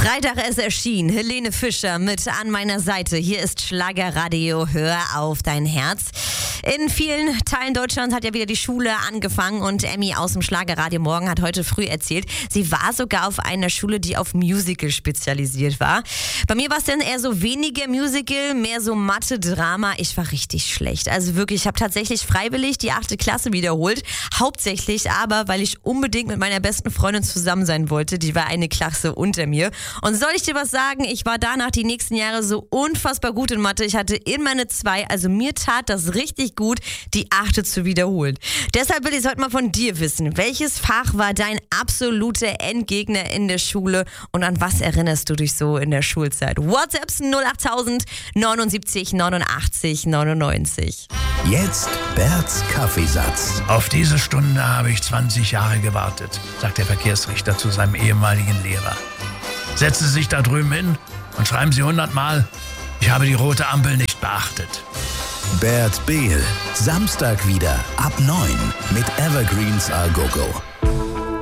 Freitag ist erschienen. Helene Fischer mit an meiner Seite. Hier ist Schlagerradio. Hör auf dein Herz. In vielen Teilen Deutschlands hat ja wieder die Schule angefangen und Emmy aus dem Schlagerradio Morgen hat heute früh erzählt, sie war sogar auf einer Schule, die auf Musical spezialisiert war. Bei mir war es dann eher so weniger Musical, mehr so Mathe, Drama. Ich war richtig schlecht. Also wirklich, ich habe tatsächlich freiwillig die 8. Klasse wiederholt. Hauptsächlich aber, weil ich unbedingt mit meiner besten Freundin zusammen sein wollte. Die war eine Klasse unter mir. Und soll ich dir was sagen? Ich war danach die nächsten Jahre so unfassbar gut in Mathe. Ich hatte immer eine 2. Also mir tat das richtig gut, die 8. zu wiederholen. Deshalb will ich es heute mal von dir wissen. Welches Fach war dein absoluter Endgegner in der Schule und an was erinnerst du dich so in der Schulzeit? WhatsApps 08000 79 89 99. Jetzt Berts Kaffeesatz. Auf diese Stunde habe ich 20 Jahre gewartet, sagt der Verkehrsrichter zu seinem ehemaligen Lehrer. Setzen Sie sich da drüben hin und schreiben Sie 100-mal, ich habe die rote Ampel nicht beachtet. Bert Behl, Samstag wieder ab 9 mit Evergreens A Go Go.